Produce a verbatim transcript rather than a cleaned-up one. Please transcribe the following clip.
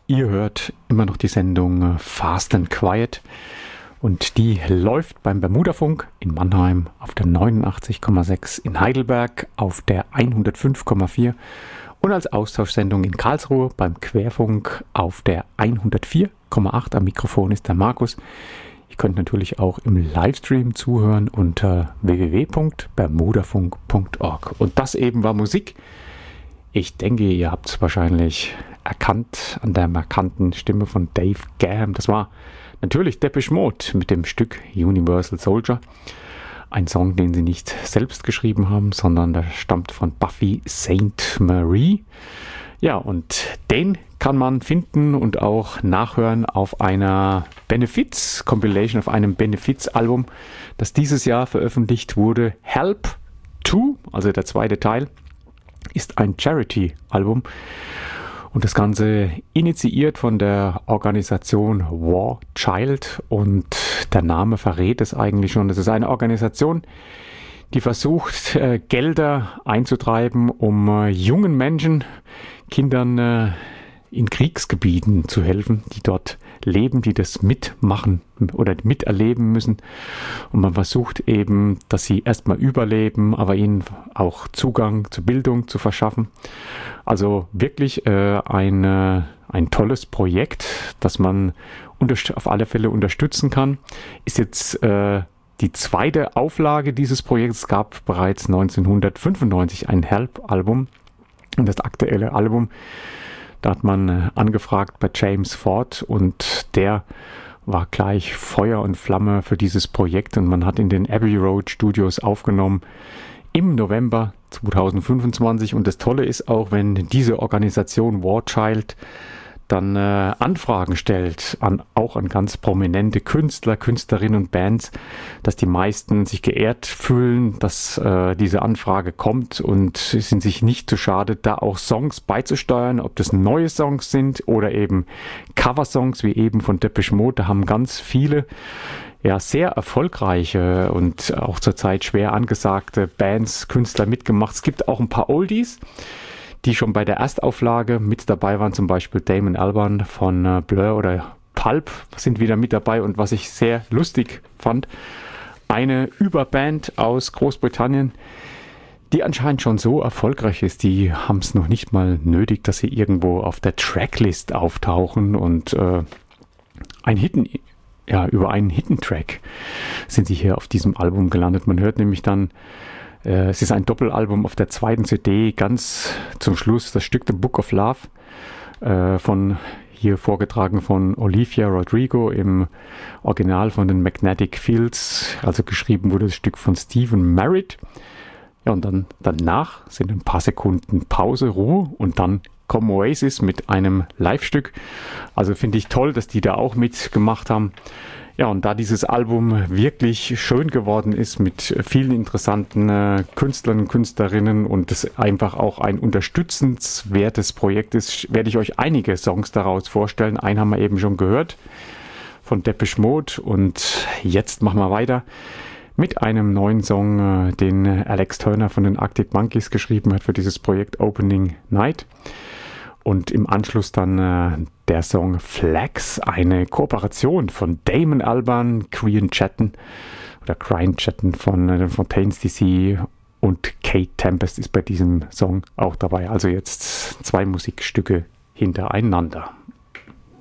Ihr hört immer noch die Sendung Fast and Quiet und die läuft beim Bermudafunk in Mannheim auf der neunundachtzig Komma sechs, in Heidelberg auf der hundertfünf Komma vier und als Austauschsendung in Karlsruhe beim Querfunk auf der hundertvier Komma acht. Am Mikrofon ist der Markus. Ihr könnt natürlich auch im Livestream zuhören unter w w w punkt bermudafunk punkt org. Und das eben war Musik. Ich denke, ihr habt es wahrscheinlich erkannt an der markanten Stimme von Dave Gahan. Das war natürlich Depeche Mode mit dem Stück Universal Soldier. Ein Song, den sie nicht selbst geschrieben haben, sondern der stammt von Buffy Sainte-Marie. Ja, und den kann man finden und auch nachhören auf einer Benefiz-Compilation, auf einem Benefiz-Album, das dieses Jahr veröffentlicht wurde. Help zwei, also der zweite Teil, ist ein Charity-Album und das Ganze initiiert von der Organisation War Child, und der Name verrät es eigentlich schon. Das ist eine Organisation, die versucht, äh, Gelder einzutreiben, um äh, jungen Menschen, Kindern äh, in Kriegsgebieten zu helfen, die dort leben, die das mitmachen oder miterleben müssen. Und man versucht eben, dass sie erstmal überleben, aber ihnen auch Zugang zur Bildung zu verschaffen. Also wirklich äh, ein, äh, ein tolles Projekt, das man unterst- auf alle Fälle unterstützen kann. Ist jetzt äh, die zweite Auflage dieses Projekts. Es gab bereits neunzehnhundertfünfundneunzig ein Help-Album. Und das aktuelle Album, da hat man äh, angefragt bei James Ford, und der war gleich Feuer und Flamme für dieses Projekt, und man hat in den Abbey Road Studios aufgenommen im November zweitausendfünfundzwanzig. Und das Tolle ist auch, wenn diese Organisation War Child dann äh, Anfragen stellt, an, auch an ganz prominente Künstler, Künstlerinnen und Bands, dass die meisten sich geehrt fühlen, dass äh, diese Anfrage kommt, und sind sich nicht zu schade, da auch Songs beizusteuern, ob das neue Songs sind oder eben Coversongs, wie eben von Depeche Mode. Da haben ganz viele ja sehr erfolgreiche und auch zurzeit schwer angesagte Bands, Künstler mitgemacht. Es gibt auch ein paar Oldies, die schon bei der Erstauflage mit dabei waren, zum Beispiel Damon Albarn von äh, Blur oder Pulp sind wieder mit dabei. Und was ich sehr lustig fand, eine Überband aus Großbritannien, die anscheinend schon so erfolgreich ist, die haben es noch nicht mal nötig, dass sie irgendwo auf der Tracklist auftauchen, und äh, ein Hidden, ja, über einen Hidden-Track sind sie hier auf diesem Album gelandet. Man hört nämlich dann, es ist ein Doppelalbum auf der zweiten C D, ganz zum Schluss das Stück The Book of Love, äh, von hier vorgetragen von Olivia Rodrigo im Original von den Magnetic Fields, also geschrieben wurde das Stück von Stephen Merritt. Ja, und dann danach sind ein paar Sekunden Pause, Ruhe, und dann kommen Oasis mit einem Live-Stück. Also finde ich toll, dass die da auch mitgemacht haben. Ja, und da dieses Album wirklich schön geworden ist mit vielen interessanten äh, Künstlern und Künstlerinnen und es einfach auch ein unterstützenswertes Projekt ist, werde ich euch einige Songs daraus vorstellen. Einen haben wir eben schon gehört von Depeche Mode, und jetzt machen wir weiter mit einem neuen Song, äh, den Alex Turner von den Arctic Monkeys geschrieben hat für dieses Projekt Opening Night. Und im Anschluss dann äh, der Song Flags, eine Kooperation von Damon Albarn, Crian Chatton oder Crian Chatton von äh, den Fontaines D C, und Kate Tempest ist bei diesem Song auch dabei. Also jetzt zwei Musikstücke hintereinander.